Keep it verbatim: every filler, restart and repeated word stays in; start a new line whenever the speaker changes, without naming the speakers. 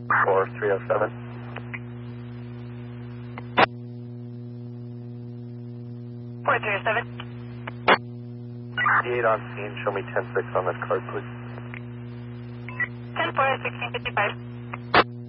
four three oh seven.
four three oh seven.
D eight on scene, show me ten six on this card, please.
ten four, sixteen fifty-five.